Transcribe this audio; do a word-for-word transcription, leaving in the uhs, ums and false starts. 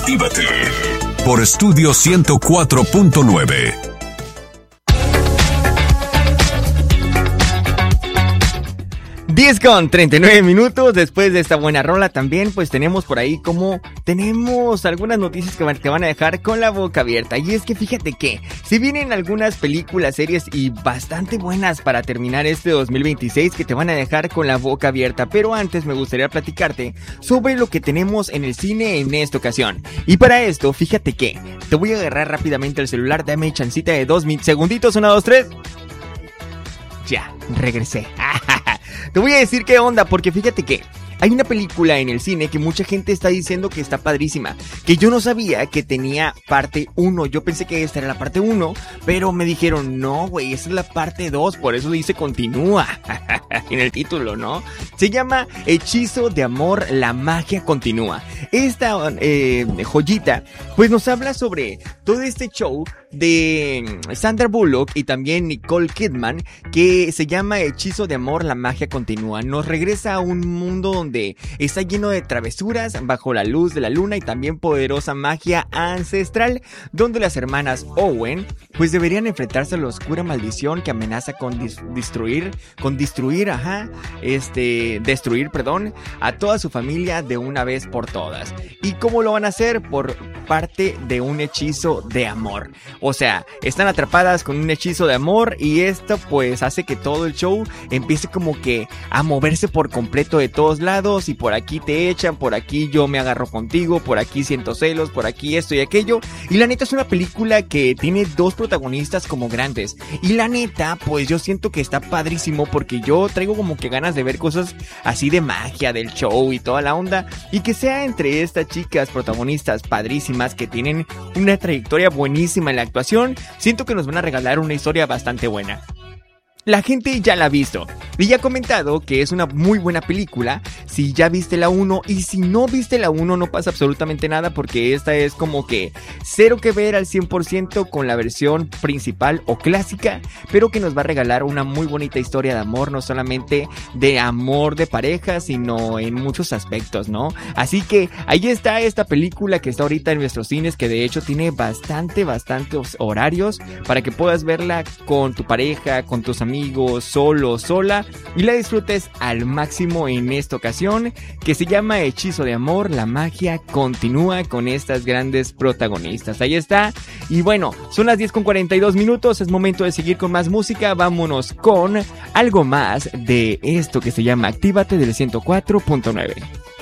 Actívate por Estudio ciento cuatro punto nueve. diez con treinta y nueve minutos después de esta buena rola. También pues tenemos por ahí como tenemos algunas noticias que te van a dejar con la boca abierta. Y es que fíjate que si vienen algunas películas, series y bastante buenas para terminar este dos mil veintiséis que te van a dejar con la boca abierta. Pero antes me gustaría platicarte sobre lo que tenemos en el cine en esta ocasión. Y para esto fíjate que te voy a agarrar rápidamente el celular. Dame chancita de dos segunditos. Una, dos, tres. Ya, regresé. Te voy a decir qué onda, porque fíjate que hay una película en el cine que mucha gente está diciendo que está padrísima, que yo no sabía que tenía parte uno. Yo pensé que esta era la parte uno, pero me dijeron, no güey, esa es la parte dos, por eso dice continúa en el título, ¿no? Se llama Hechizo de Amor, la magia continúa. Esta eh, joyita pues nos habla sobre todo este show de Sandra Bullock y también Nicole Kidman, que se llama Hechizo de Amor, la magia continúa. Nos regresa a un mundo donde está lleno de travesuras bajo la luz de la luna y también poderosa magia ancestral, donde las hermanas Owen pues deberían enfrentarse a la oscura maldición que amenaza con dis- destruir, con destruir, ajá, este, destruir, perdón, a toda su familia de una vez por todas. ¿Y cómo lo van a hacer? Por parte de un hechizo de amor. O sea, están atrapadas con un hechizo de amor y esto pues hace que todo el show empiece como que a moverse por completo de todos lados, y por aquí te echan, por aquí yo me agarro contigo, por aquí siento celos, por aquí esto y aquello. Y la neta es una película que tiene dos protagonistas como grandes, y la neta pues yo siento que está padrísimo, porque yo traigo como que ganas de ver cosas así de magia del show y toda la onda, y que sea entre estas chicas protagonistas padrísimas que tienen una trayectoria buenísima en la actuación. Siento que nos van a regalar una historia bastante buena. La gente ya la ha visto y ya ha comentado que es una muy buena película si ya viste la uno, y si no viste la uno no pasa absolutamente nada, porque esta es como que cero que ver al cien por ciento con la versión principal o clásica, pero que nos va a regalar una muy bonita historia de amor, no solamente de amor de pareja, sino en muchos aspectos, ¿no? Así que ahí está esta película que está ahorita en nuestros cines, que de hecho tiene bastante, bastantes horarios para que puedas verla con tu pareja, con tus amigos, amigos, solo, sola, y la disfrutes al máximo en esta ocasión, que se llama Hechizo de Amor, la magia continúa, con estas grandes protagonistas. Ahí está. Y bueno, son las diez con cuarenta y dos minutos, es momento de seguir con más música. Vámonos con algo más de esto que se llama Actívate del ciento cuatro punto nueve.